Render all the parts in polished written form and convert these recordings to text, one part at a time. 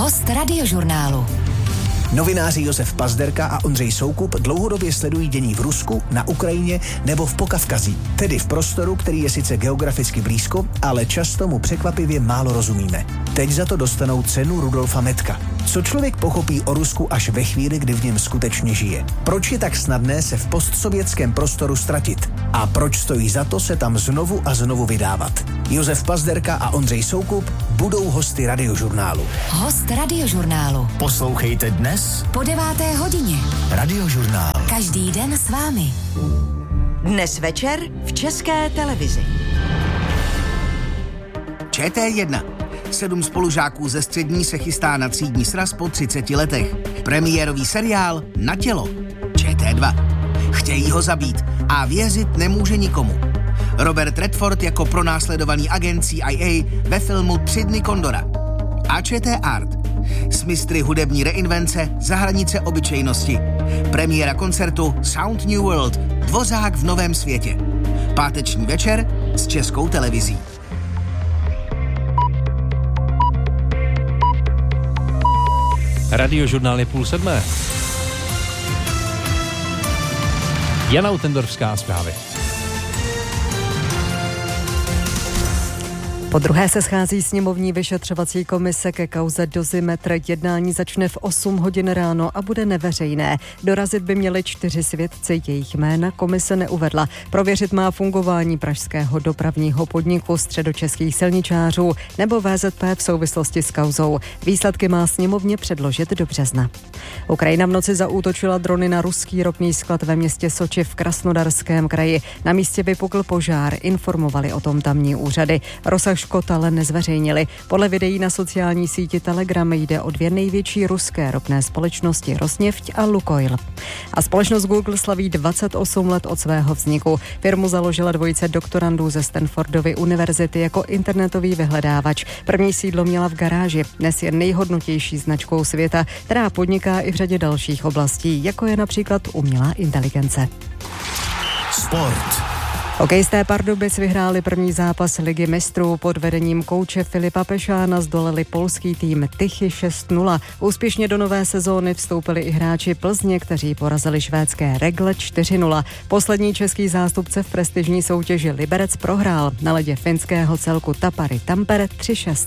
Host Radiožurnálu. Novináři Josef Pazderka a Ondřej Soukup dlouhodobě sledují dění v Rusku, na Ukrajině nebo v Pokavkazí, tedy v prostoru, který je sice geograficky blízko, ale často mu překvapivě málo rozumíme. Teď za to dostanou cenu Rudolfa Metka. Co člověk pochopí o Rusku až ve chvíli, kdy v něm skutečně žije? Proč je tak snadné se v postsovětském prostoru ztratit? A proč stojí za to se tam znovu a znovu vydávat? Josef Pazderka a Ondřej Soukup budou hosty Radiožurnálu. Host Radiožurnálu. Poslouchejte dnes po 9. hodině. Radiožurnál. Každý den s vámi. Dnes večer v České televizi. ČT1. 7 spolužáků ze střední se chystá na třídní sraz po 30 letech. Premiérový seriál Na tělo. ČT2. Chtějí ho zabít a věřit nemůže nikomu. Robert Redford jako pronásledovaný agent CIA ve filmu 3 dny Kondora. A ČT Art. S mistry hudební reinvence za hranice obyčejnosti. Premiéra koncertu Sound New World. Dvořák v novém světě. Páteční večer s Českou televizí. Radiožurnál je 6:30. Jana Utendorfská zprávy. Po druhé se schází sněmovní vyšetřovací komise ke kauze Dozimetr. Jednání začne v 8 hodin ráno a bude neveřejné. Dorazit by měli 4 svědci, jejich jména komise neuvedla. Prověřit má fungování pražského dopravního podniku Středočeských silničářů nebo VZP v souvislosti s kauzou. Výsledky má sněmovně předložit do března. Ukrajina v noci zaútočila drony na ruský ropný sklad ve městě Soči v Krasnodarském kraji. Na místě vypukl požár, informovali o tom tamní úřady. Rozsah škod ale nezveřejnili. Podle videí na sociální síti Telegram jde o 2 největší ruské ropné společnosti Rosneft a Lukoil. A společnost Google slaví 28 let od svého vzniku. Firmu založila dvojice doktorandů ze Stanfordovy univerzity jako internetový vyhledávač. První sídlo měla v garáži. Dnes je nejhodnotější značkou světa, která podniká i v řadě dalších oblastí, jako je například umělá inteligence. Sport. Hokejisté Pardubic vyhráli první zápas Ligy mistrů. Pod vedením kouče Filipa Pešána zdolali polský tým Tychy 6-0. Úspěšně do nové sezóny vstoupili i hráči Plzně, kteří porazili švédské Regle 4-0. Poslední český zástupce v prestižní soutěži Liberec prohrál na ledě finského celku Tapari Tampere 3-6.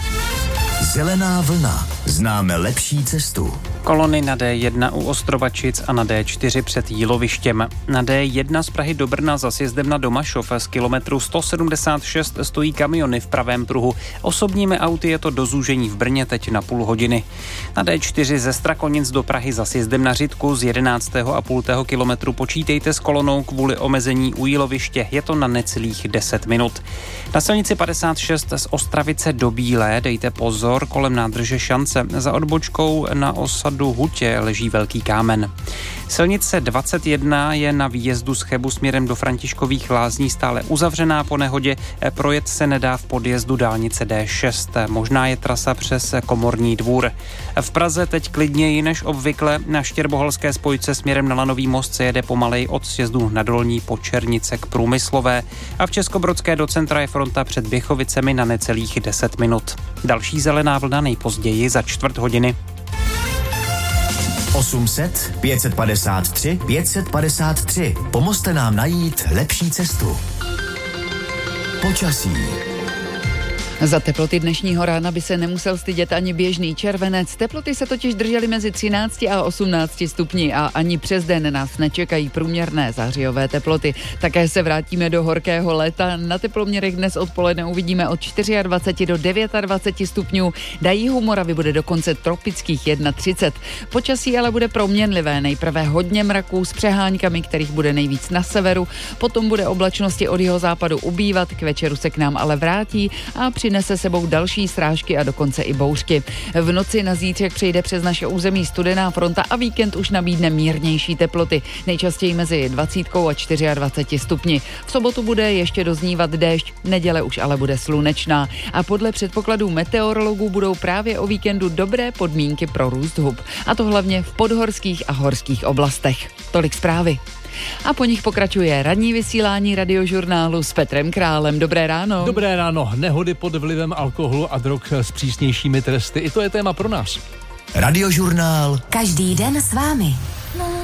Zelená vlna. Známe lepší cestu. Kolony na D1 u Ostrovačic a na D4 před Jílovištěm. Na D1 z Prahy do Brna za sjezdem na Domašov z kilometru 176 stojí kamiony v pravém pruhu. Osobními auty je to do zúžení v Brně teď na půl hodiny. Na D4 ze Strakonic do Prahy za sjezdem na Řitku z 11,5 kilometru počítejte s kolonou kvůli omezení u Jíloviště. Je to na necelých 10 minut. Na silnici 56 z Ostravice do Bílé dejte pozor kolem nádrže Šance. Za odbočkou na osadu Hutě leží velký kámen. Silnice 21 je na výjezdu z Chebu směrem do Františkových Lázní stále uzavřená po nehodě. Projet se nedá v podjezdu dálnice D6. Možná je trasa přes Komorní dvůr. V Praze teď klidněji než obvykle. Na Štěrboholské spojce směrem na Lanový most se jede pomalej od sjezdu na Dolní Počernice k Průmyslové. A v Českobrodské do centra je fronta před Běchovicemi na necelých 10 minut. Další zelená vlna nejpozději za 4 hodiny. 800 553 553. Pomozte nám najít lepší cestu. Počasí. Za teploty dnešního rána by se nemusel stydět ani běžný červenec. Teploty se totiž držely mezi 13 a 18 stupni a ani přes den nás nečekají průměrné zářijové teploty. Také se vrátíme do horkého léta. Na teploměrech dnes odpoledne uvidíme od 24 do 29 stupňů. Na jihu Moravy bude dokonce tropických 31. Počasí ale bude proměnlivé. Nejprve hodně mraků s přeháňkami, kterých bude nejvíc na severu. Potom bude oblačnosti od jihozápadu ubývat, k večeru se k nám ale vrátí a přinese sebou další srážky a dokonce i bouřky. V noci na zítřek přejde přes naše území studená fronta a víkend už nabídne mírnější teploty, nejčastěji mezi 20 a 24 stupni. V sobotu bude ještě doznívat déšť, neděle už ale bude slunečná a podle předpokladů meteorologů budou právě o víkendu dobré podmínky pro růst hub. A to hlavně v podhorských a horských oblastech. Tolik zprávy. A po nich pokračuje ranní vysílání Radiožurnálu s Petrem Králem. Dobré ráno. Dobré ráno. Nehody pod vlivem alkoholu a drog s přísnějšími tresty. I to je téma pro nás. Radiožurnál. Každý den s vámi.